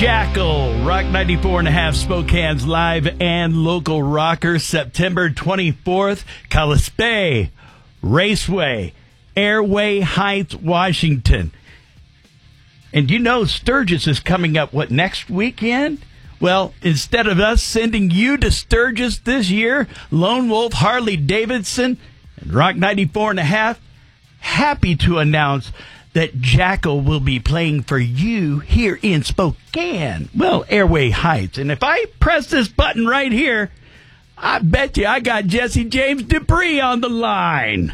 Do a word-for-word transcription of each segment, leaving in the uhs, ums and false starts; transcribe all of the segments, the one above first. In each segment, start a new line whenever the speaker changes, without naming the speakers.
Jackal, Rock ninety-four and a half, Spokane's live and local rocker, September twenty-fourth, Kalispay Raceway, Airway Heights, Washington. And you know Sturgis is coming up, what, next weekend? Well, instead of us sending you to Sturgis this year, Lone Wolf, Harley Davidson, and Rock ninety-four and a half, happy to announce that Jackal will be playing for you here in Spokane. Well, Airway Heights. And if I press this button right here, I bet you I got Jesse James Dupree on the line.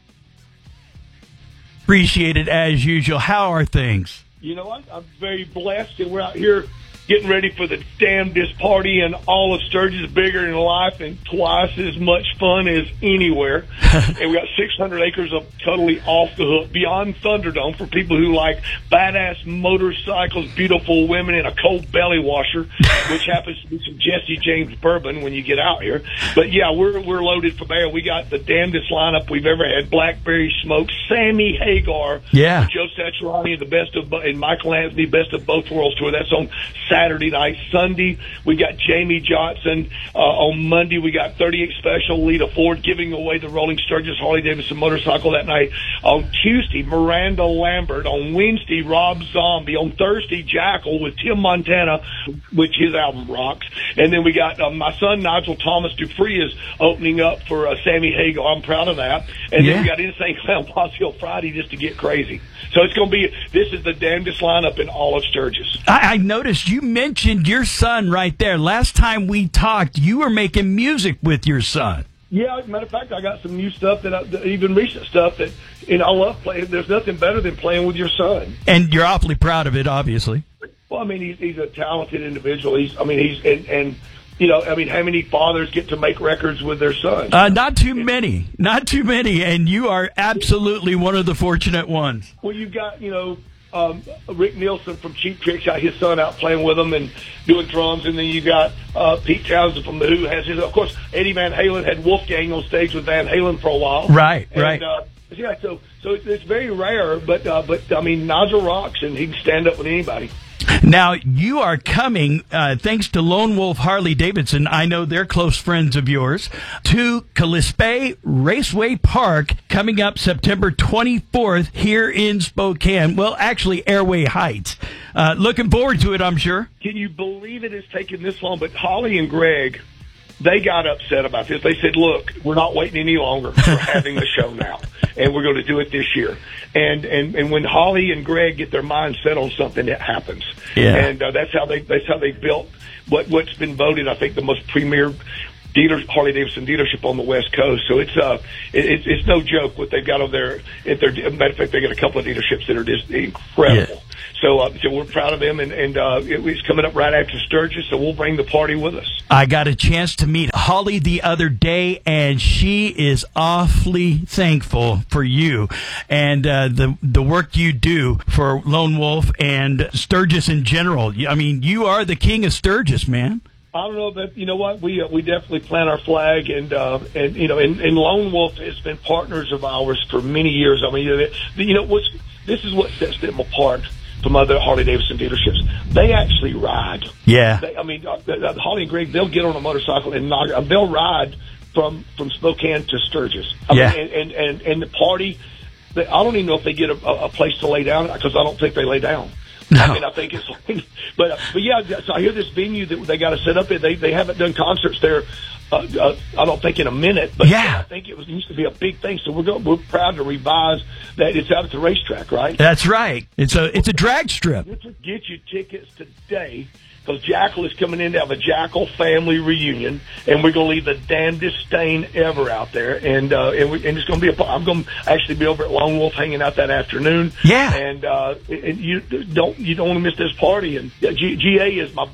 Appreciate it as usual. How are things?
You know what? I'm very blessed, and we're out here getting ready for the damnedest party in all of Sturgis, bigger in life and twice as much fun as anywhere. And we got six hundred acres of totally off the hook, beyond Thunderdome, for people who like badass motorcycles, beautiful women, and a cold belly washer, which happens to be some Jesse James bourbon when you get out here. But yeah, we're we're loaded for bear. We got the damnedest lineup we've ever had. Blackberry Smoke, Sammy Hagar,
yeah,
Joe Satriani, the best of, and Michael Anthony, best of both worlds tour. That's on Saturday night. Sunday, we got Jamie Johnson. Uh, on Monday, we got thirty-eight Special, Lita Ford, giving away the Rolling Sturgis Harley Davidson motorcycle that night. On Tuesday, Miranda Lambert. On Wednesday, Rob Zombie. On Thursday, Jackal with Tim Montana, which his album rocks. And then we got uh, my son, Nigel Thomas Dupree, is opening up for uh, Sammy Hagar. I'm proud of that. And
yeah.
then we got Insane Clown Posse on Friday just to get crazy. So it's going to be, this is the damnedest lineup in all of Sturgis.
I, I noticed you mentioned your son right there. Last time we talked, you were making music with your son.
Yeah, matter of fact, I got some new stuff, that, I, that even recent stuff that, and I love playing. There's nothing better than playing with your son.
And you're awfully proud of it, obviously.
Well, I mean, he's, he's a talented individual. He's, I mean, he's, and, and, you know, I mean, how many fathers get to make records with their sons?
Uh, not too many. Not too many. And you are absolutely one of the fortunate ones.
Well, you've got, you know, um, Rick Nielsen from Cheap Tricks, got his son out playing with them and doing drums. And then you got uh, Pete Townsend from The Who has his. Of course, Eddie Van Halen had Wolfgang on stage with Van Halen for a while.
Right,
and,
right.
Uh, yeah, so so it's, it's very rare, but uh, but I mean, Nigel rocks, and he can stand up with anybody.
Now, you are coming, uh, thanks to Lone Wolf Harley Davidson, I know they're close friends of yours, to Kalispay Raceway Park, coming up September twenty-fourth here in Spokane. Well, actually, Airway Heights. Uh, looking forward to it, I'm sure.
Can you believe it has taken this long? But Holly and Greg, they got upset about this. They said, look, we're not waiting any longer. We're having the show now, and we're going to do it this year. And, and, and when Holly and Greg get their mind set on something, it happens.
Yeah.
And uh, that's how they that's how they built what, what's been voted, I think, the most premier dealer Harley Davidson dealership on the West Coast. So it's uh it, it's it's no joke what they've got over there. At their matter of fact, they got a couple of dealerships that are just incredible. Yeah. So uh, so we're proud of them, and and uh, it, it's coming up right after Sturgis, so we'll bring the party with us.
I got a chance to meet Holly the other day, and she is awfully thankful for you and uh, the the work you do for Lone Wolf and Sturgis in general. I mean, you are the king of Sturgis, man.
I don't know that, you know what, we uh, we definitely plant our flag, and, uh, and you know, and, and Lone Wolf has been partners of ours for many years. I mean, you know, they, you know what's, this is what sets them apart from other Harley Davidson dealerships. They actually ride.
Yeah.
They, I mean, uh, uh, Holly and Greg, they'll get on a motorcycle and knock, uh, they'll ride from, from Spokane to Sturgis. I
yeah.
mean, and, and, and, and the party, they, I don't even know if they get a, a place to lay down, because I don't think they lay down. No. I mean, I think it's like, but, uh, but yeah, so I hear this venue that they got to set up in. They, they haven't done concerts there, uh, uh, I don't think in a minute, but
yeah.
I think it was, it used to be a big thing. So we're going, we're proud to revise that. It's out at the racetrack, right?
That's right. It's a, it's a drag strip.
Get, get your tickets today, because Jackal is coming in to have a Jackal family reunion, and we're going to leave the damnedest stain ever out there. And uh, and, we, and it's going to be a. I'm going to actually be over at Lone Wolf hanging out that afternoon.
Yeah.
And uh, and you don't you don't want to miss this party. And G, GA is my